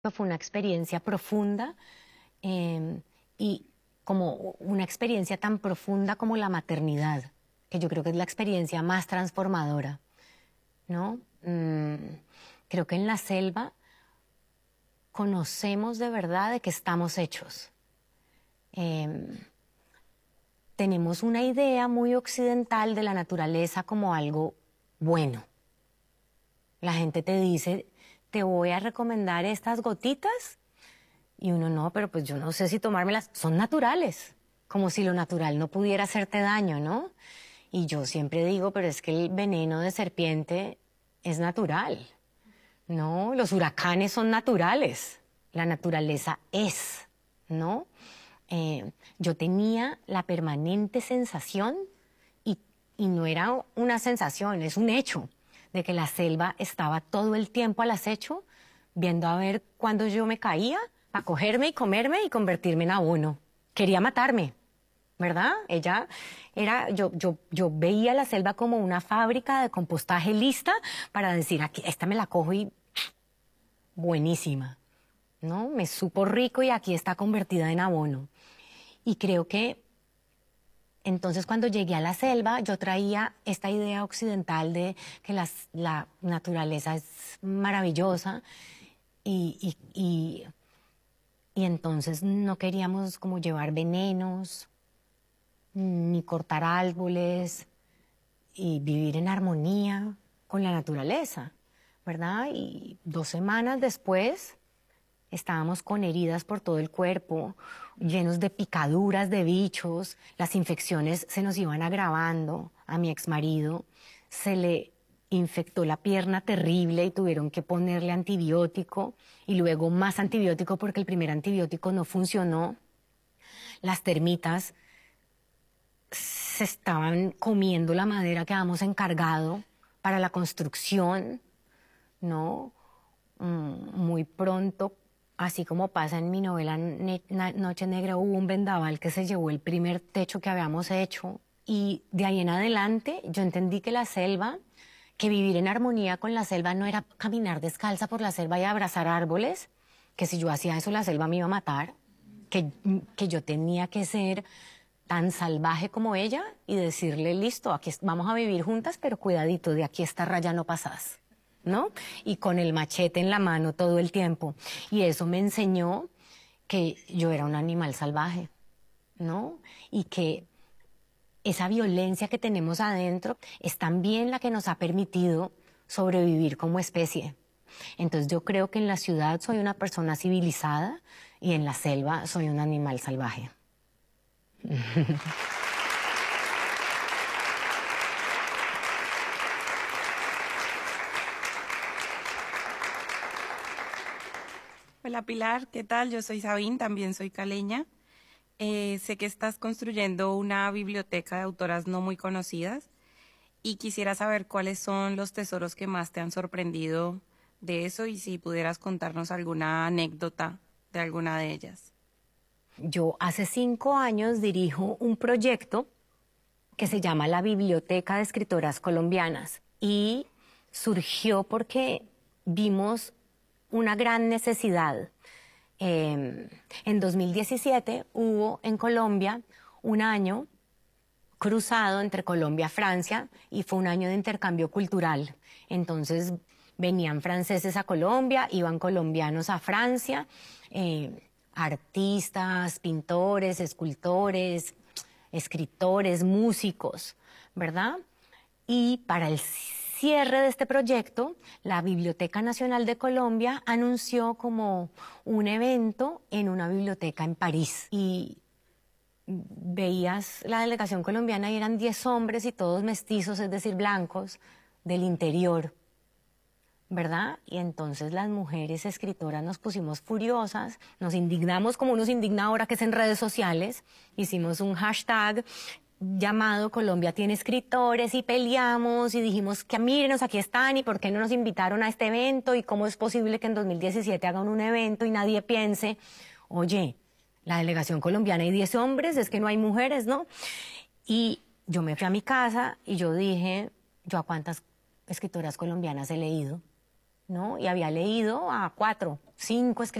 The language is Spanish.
Fue una experiencia profunda y como una experiencia tan profunda como la maternidad, que yo creo que es la experiencia más transformadora, ¿no? Creo que en la selva conocemos de verdad de qué estamos hechos. Tenemos una idea muy occidental de la naturaleza como algo bueno. La gente te dice, te voy a recomendar estas gotitas, y uno no, pero pues yo no sé si tomármelas. Son naturales, como si lo natural no pudiera hacerte daño, ¿no? Y yo siempre digo, pero es que el veneno de serpiente es natural, ¿no? Los huracanes son naturales, la naturaleza es, ¿no? Yo tenía la permanente sensación, y no era una sensación, es un hecho, de que la selva estaba todo el tiempo al acecho, viendo a ver cuándo yo me caía, a cogerme y comerme y convertirme en abono. Quería matarme, ¿verdad? Ella era, yo veía la selva como una fábrica de compostaje lista para decir, aquí, esta me la cojo y buenísima, ¿no? Me supo rico y aquí está convertida en abono. Y creo que entonces cuando llegué a la selva yo traía esta idea occidental de que la naturaleza es maravillosa y entonces no queríamos como llevar venenos, ni cortar árboles y vivir en armonía con la naturaleza, ¿verdad? Y 2 semanas después estábamos con heridas por todo el cuerpo, llenos de picaduras de bichos, las infecciones se nos iban agravando. A mi exmarido se le infectó la pierna terrible y tuvieron que ponerle antibiótico y luego más antibiótico porque el primer antibiótico no funcionó. Las termitas se estaban comiendo la madera que habíamos encargado para la construcción, ¿no? Muy pronto, así como pasa en mi novela Noche Negra, hubo un vendaval que se llevó el primer techo que habíamos hecho. Y de ahí en adelante yo entendí que la selva, que vivir en armonía con la selva no era caminar descalza por la selva y abrazar árboles, que si yo hacía eso la selva me iba a matar, que yo tenía que ser tan salvaje como ella y decirle, listo, aquí vamos a vivir juntas, pero cuidadito, de aquí esta raya no pasás, ¿no? Y con el machete en la mano todo el tiempo. Y eso me enseñó que yo era un animal salvaje, ¿no? Y que esa violencia que tenemos adentro es también la que nos ha permitido sobrevivir como especie. Entonces yo creo que en la ciudad soy una persona civilizada y en la selva soy un animal salvaje. Hola Pilar, ¿qué tal? Yo soy Sabine, también soy caleña. Sé que estás construyendo una biblioteca de autoras no muy conocidas y quisiera saber cuáles son los tesoros que más te han sorprendido de eso y si pudieras contarnos alguna anécdota de alguna de ellas. Yo hace 5 años dirijo un proyecto que se llama la Biblioteca de Escritoras Colombianas y surgió porque vimos una gran necesidad. En 2017 hubo en Colombia un año cruzado entre Colombia y Francia y fue un año de intercambio cultural. Entonces venían franceses a Colombia, iban colombianos a Francia, artistas, pintores, escultores, escritores, músicos, ¿verdad? Y para el cierre de este proyecto, la Biblioteca Nacional de Colombia anunció como un evento en una biblioteca en París. Y veías la delegación colombiana y eran 10 hombres y todos mestizos, es decir, blancos, del interior, ¿verdad? Y entonces las mujeres escritoras nos pusimos furiosas, nos indignamos como uno se indigna ahora que es en redes sociales, hicimos un hashtag llamado Colombia tiene escritores y peleamos y dijimos que mírenos, aquí están y por qué no nos invitaron a este evento y cómo es posible que en 2017 hagan un evento y nadie piense, oye, la delegación colombiana hay 10 hombres, es que no hay mujeres, ¿no? Y yo me fui a mi casa y yo dije, ¿yo a cuántas escritoras colombianas he leído? ¿no? Y había leído a 4, 5 escritores